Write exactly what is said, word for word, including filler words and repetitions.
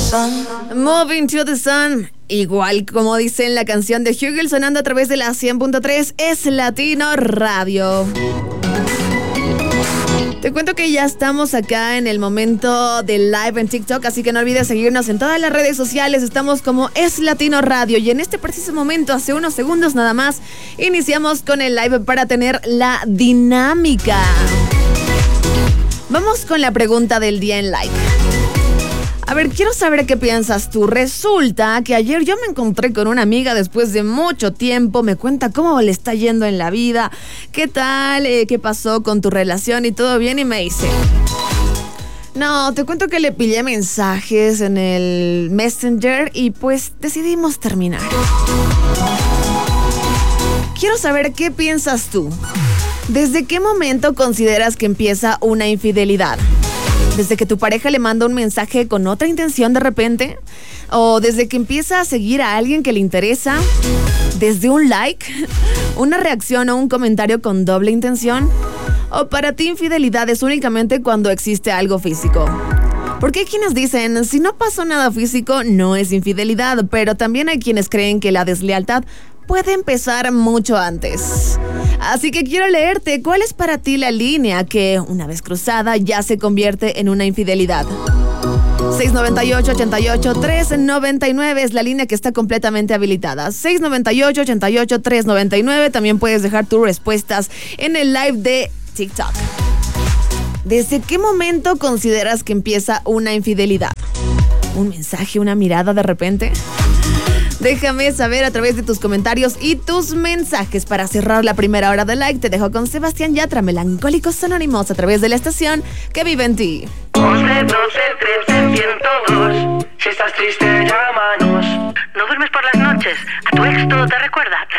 sun. Moving to the sun. Igual como dice en la canción de Hugel, sonando a través de la cien punto tres, es Latino Radio. Te cuento que ya estamos acá en el momento del live en TikTok, así que no olvides seguirnos en todas las redes sociales. Estamos como Es Latino Radio y en este preciso momento, hace unos segundos nada más, iniciamos con el live para tener la dinámica. Vamos con la pregunta del día en like. A ver, quiero saber qué piensas tú. Resulta que ayer yo me encontré con una amiga después de mucho tiempo. Me cuenta cómo le está yendo en la vida, qué tal, eh, qué pasó con tu relación y todo bien. Y me dice, no, te cuento que le pillé mensajes en el Messenger y pues decidimos terminar. Quiero saber qué piensas tú. ¿Desde qué momento consideras que empieza una infidelidad? ¿Desde que tu pareja le manda un mensaje con otra intención de repente? ¿O desde que empieza a seguir a alguien que le interesa? ¿Desde un like? ¿Una reacción o un comentario con doble intención? ¿O para ti infidelidad es únicamente cuando existe algo físico? Porque hay quienes dicen, si no pasó nada físico, no es infidelidad. Pero también hay quienes creen que la deslealtad puede empezar mucho antes. Así que quiero leerte cuál es para ti la línea que, una vez cruzada, ya se convierte en una infidelidad. seis nueve ocho, ochenta y ocho, tres noventa y nueve es la línea que está completamente habilitada. seis nueve ocho, ochenta y ocho, tres noventa y nueve. También puedes dejar tus respuestas en el live de TikTok. ¿Desde qué momento consideras que empieza una infidelidad? ¿Un mensaje, una mirada de repente? Déjame saber a través de tus comentarios y tus mensajes. Para cerrar la primera hora de like, te dejo con Sebastián Yatra, Melancólicos Anónimos, a través de la estación que vive en ti. once, doce, trece, ciento dos. Si estás triste, llámanos. ¿No duermes por las noches? ¿A tu ex todo te recuerda?